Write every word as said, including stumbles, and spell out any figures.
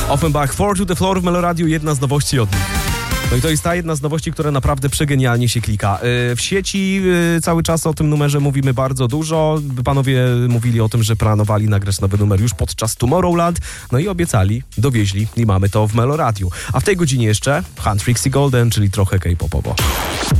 Offenbach, Four to the Floor w Meloradiu, jedna z nowości od nich. No i to jest ta jedna z nowości, która naprawdę przegenialnie się klika. W sieci cały czas o tym numerze mówimy bardzo dużo. Panowie mówili o tym, że planowali nagrać nowy numer już podczas Tomorrowland. No i obiecali, dowieźli i mamy to w Meloradiu. A w tej godzinie jeszcze Hunt Trixie Golden, czyli trochę K-popowo.